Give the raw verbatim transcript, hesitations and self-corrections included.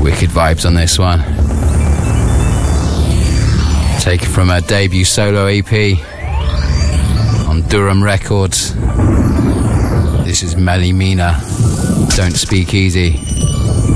Wicked vibes on this one. Taken from her debut solo E P on Durham Records. This is Melly Mina, Don't Speak Easy.